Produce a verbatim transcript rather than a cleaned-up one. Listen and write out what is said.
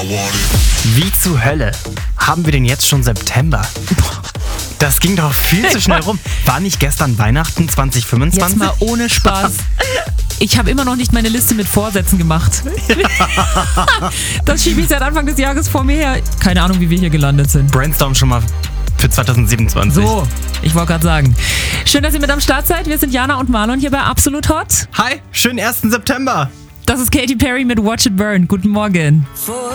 Wie zur Hölle haben wir denn jetzt schon September? Das ging doch viel zu schnell rum. War nicht gestern Weihnachten zwanzig fünfundzwanzig? Jetzt mal ohne Spaß. Ich habe immer noch nicht meine Liste mit Vorsätzen gemacht. Ja. Das schiebe ich seit Anfang des Jahres vor mir her. Keine Ahnung, wie wir hier gelandet sind. Brainstorm schon mal für zwanzig siebenundzwanzig. So, ich wollte gerade sagen. Schön, dass ihr mit am Start seid. Wir sind Jana und Marlon hier bei Absolut Hot. Hi, schönen ersten September. Das ist Katy Perry mit Watch It Burn. Guten Morgen.